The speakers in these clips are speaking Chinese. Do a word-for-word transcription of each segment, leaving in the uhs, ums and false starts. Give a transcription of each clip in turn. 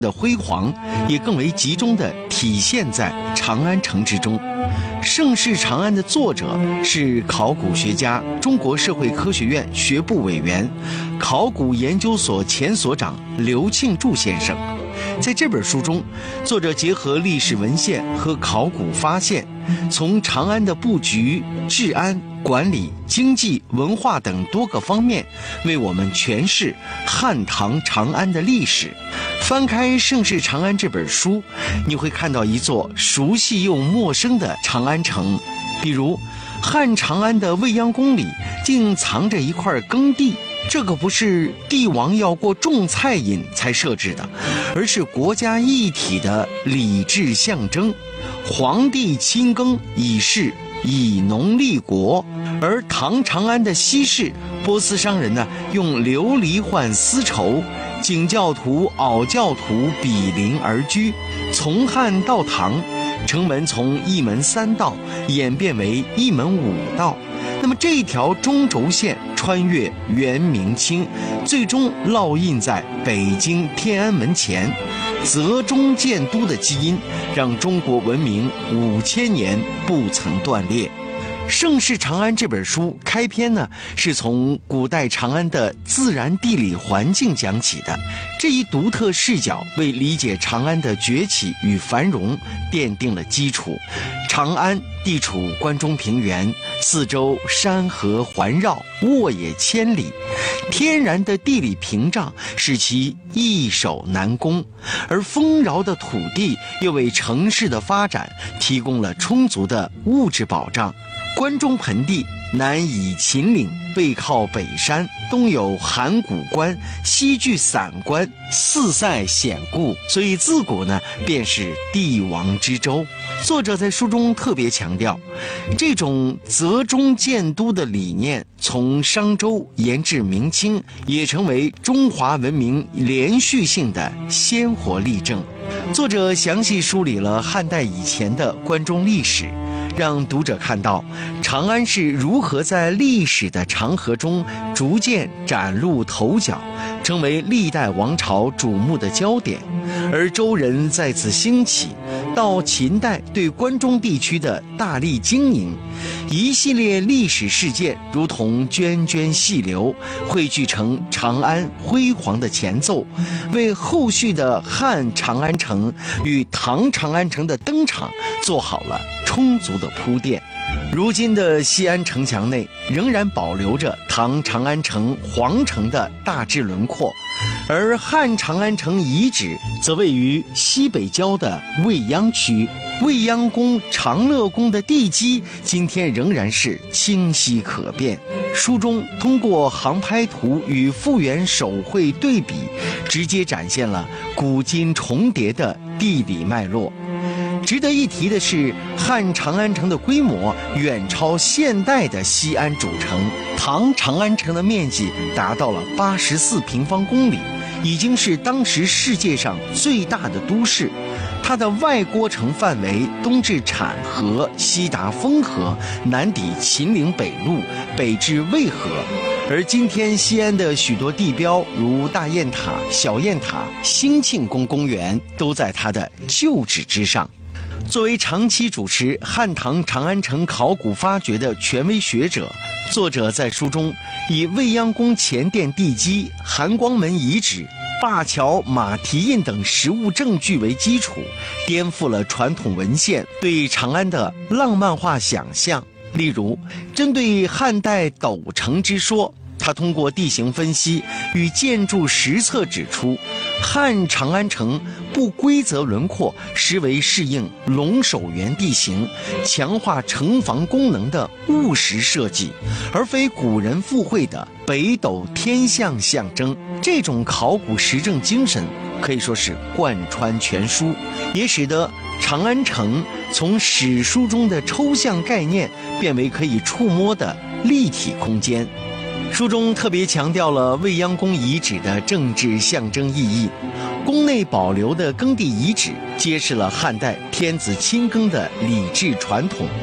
的辉煌也更为集中地体现在长安城之中。盛世长安的作者是考古学家、中国社会科学院学部委员、考古研究所前所长刘庆柱先生。在这本书中，作者结合历史文献和考古发现，从长安的布局、治安、管理、经济、文化等多个方面，为我们诠释汉唐长安的历史。翻开《盛世长安》这本书，你会看到一座熟悉又陌生的长安城，比如汉长安的未央宫里竟藏着一块耕地。这可不是帝王要过种菜瘾才设置的，而是国家一体的礼制象征。皇帝亲耕以示以农立国，而唐长安的西市，波斯商人呢用琉璃换丝绸，景教徒、袄教徒比邻而居。从汉到唐，城门从一门三道演变为一门五道。那么这条中轴线穿越元明清，最终烙印在北京天安门前。泽中建都的基因让中国文明五千年不曾断裂。《盛世长安》这本书开篇呢，是从古代长安的自然地理环境讲起的。这一独特视角为理解长安的崛起与繁荣奠定了基础。长安地处关中平原，四周山河环绕，沃野千里，天然的地理屏障使其易守难攻，而丰饶的土地又为城市的发展提供了充足的物质保障。关中盆地南倚秦岭，背靠北山，东有函谷关，西据散关，四塞险固，所以自古呢便是帝王之州。作者在书中特别强调，这种泽中建都的理念从商周延至明清，也成为中华文明连续性的鲜活例证。作者详细梳理了汉代以前的关中历史，让读者看到长安是如何在历史的长河中逐渐崭露头角，成为历代王朝瞩目的焦点。而周人在此兴起，到秦代对关中地区的大力经营，一系列历史事件如同涓涓细流，汇聚成长安辉煌的前奏，为后续的汉长安城与唐长安城的登场做好了充足的铺垫。如今的西安城墙内仍然保留着唐长安城皇城的大致轮廓，而汉长安城遗址则位于西北郊的未央区。未央宫、长乐宫的地基今天仍然是清晰可辨。书中通过航拍图与复原手绘对比，直接展现了古今重叠的地理脉络。值得一提的是，汉长安城的规模远超现代的西安主城。唐长安城的面积达到了八十四平方公里，已经是当时世界上最大的都市。它的外郭城范围东至产河，西达沣河，南抵秦岭北路，北至渭河。而今天西安的许多地标，如大雁塔、小雁塔、兴庆宫公园，都在它的旧址之上。作为长期主持汉唐长安城考古发掘的权威学者，作者在书中以未央宫前殿地基、含光门遗址、灞桥马蹄印等实物证据为基础，颠覆了传统文献对长安的浪漫化想象。例如，针对汉代斗城之说，他通过地形分析与建筑实测指出，汉长安城不规则轮廓实为适应龙首原地形、强化城防功能的务实设计，而非古人附会的北斗天象象征。这种考古实证精神可以说是贯穿全书，也使得长安城从史书中的抽象概念变为可以触摸的立体空间。书中特别强调了未央宫遗址的政治象征意义，宫内保留的耕地遗址揭示了汉代天子亲耕的礼制传统。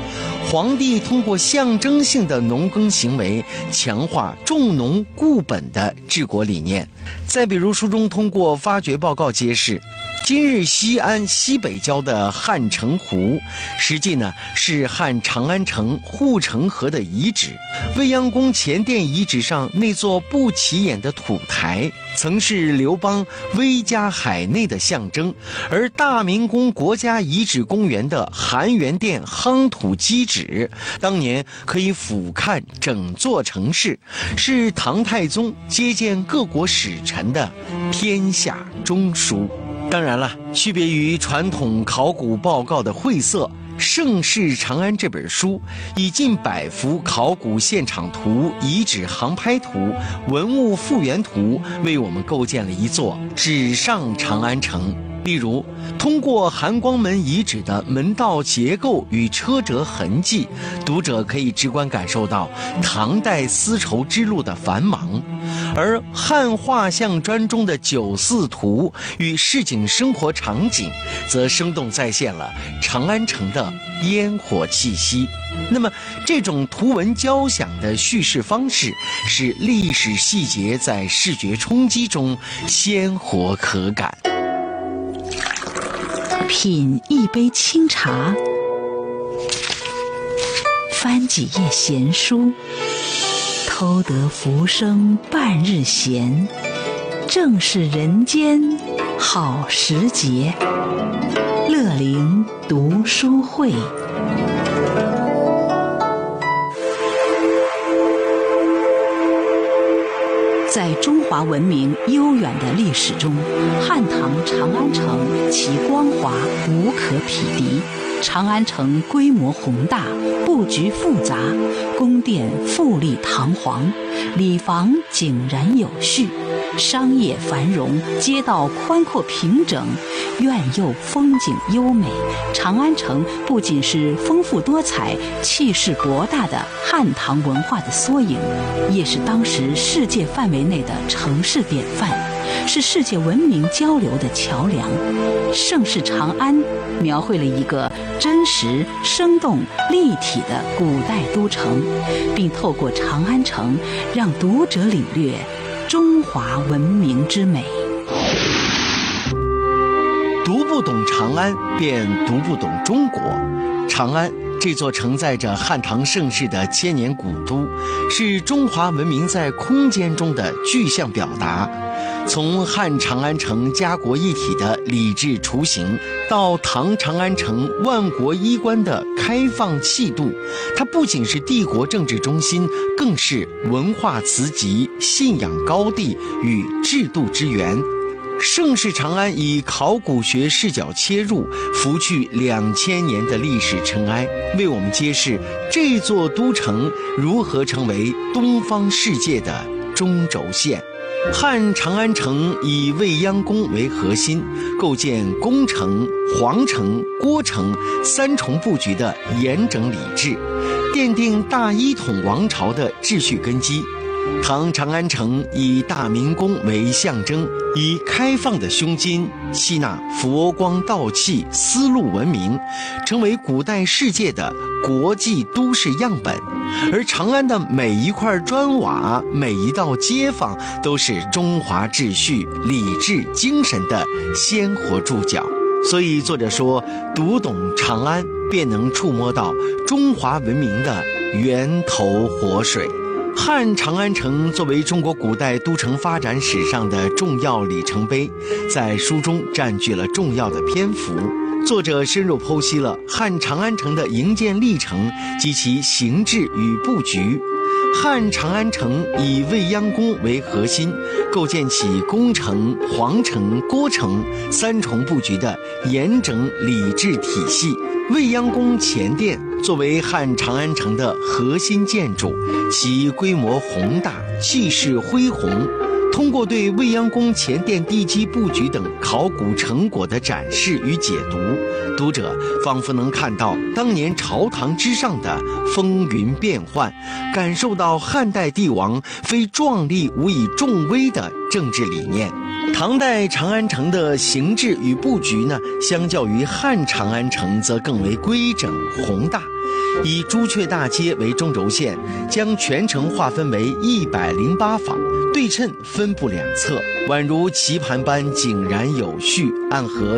皇帝通过象征性的农耕行为，强化重农固本的治国理念。再比如，书中通过发掘报告揭示，今日西安西北郊的汉城湖，实际呢是汉长安城护城河的遗址。未央宫前殿遗址上那座不起眼的土台，曾是刘邦威加海内的象征，而大明宫国家遗址公园的含元殿夯土基址，当年可以俯瞰整座城市，是唐太宗接见各国使臣的天下中枢。当然了，区别于传统考古报告的晦涩，《盛世长安》这本书以近百幅考古现场图、遗址航拍图、文物复原图，为我们构建了一座纸上长安城。例如，通过含光门遗址的门道结构与车辙痕迹，读者可以直观感受到唐代丝绸之路的繁忙；而汉画像砖中的九四图与市井生活场景，则生动再现了长安城的烟火气息。那么，这种图文交响的叙事方式，使历史细节在视觉冲击中鲜活可感。 品一杯清茶，翻几页闲书，偷得浮生半日闲，正是人间好时节。乐龄读书会。在中华文明悠远的历史中，汉唐长安城其光华无可匹敌。长安城规模宏大，布局复杂，宫殿富丽堂皇，里房井然有序，商业繁荣，街道宽阔平整，院囿风景优美。长安城不仅是丰富多彩、气势博大的汉唐文化的缩影，也是当时世界范围内的城市典范，是世界文明交流的桥梁。盛世长安描绘了一个真实、生动、立体的古代都城，并透过长安城让读者领略中华文明之美。 读不懂长安，便读不懂中国。长安这座承载着汉唐盛世的千年古都，是中华文明在空间中的具象表达。从汉长安城家国一体的礼制雏形，到唐长安城万国衣冠的开放气度，它不仅是帝国政治中心，更是文化磁极、信仰高地与制度之源。盛世长安以考古学视角切入，拂去两千年的历史尘埃，为我们揭示这座都城如何成为东方世界的中轴线。汉长安城以未央宫为核心，构建宫城、皇城、郭城三重布局的严整礼制，奠定大一统王朝的秩序根基。唐长安城以大明宫为象征，以开放的胸襟吸纳佛光道气丝路文明，成为古代世界的国际都市样本。而长安的每一块砖瓦，每一道街坊，都是中华秩序、礼制精神的鲜活注脚。所以作者说，读懂长安，便能触摸到中华文明的源头活水。汉长安城作为中国古代都城发展史上的重要里程碑，在书中占据了重要的篇幅。作者深入剖析了汉长安城的营建历程及其形制与布局。汉长安城以未央宫为核心，构建起宫城、皇城、郭城三重布局的严整礼制体系。未央宫前殿作为汉长安城的核心建筑，其规模宏大，气势恢宏。通过对未央宫前殿地基布局等考古成果的展示与解读，读者仿佛能看到当年朝堂之上的风云变幻，感受到汉代帝王非壮丽无以重威的政治理念。 唐代长安城的形制与布局呢，相较于汉长安城则更为规整宏大。以朱雀大街为中轴线，将全城划分为一百零八坊，对称分布两侧，宛如棋盘般井然有序，暗合